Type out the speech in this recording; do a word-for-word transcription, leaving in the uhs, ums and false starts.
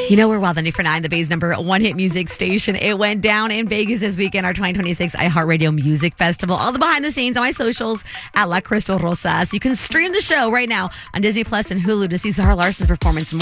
You know, we're Wild ninety-four point nine, the Bay's number one hit music station. It went down in Vegas this weekend, our twenty twenty-six iHeartRadio Music Festival. All the behind the scenes on my socials at La Crystal Rosas. You can stream the show right now on Disney Plus and Hulu to see Zara Larson's performance.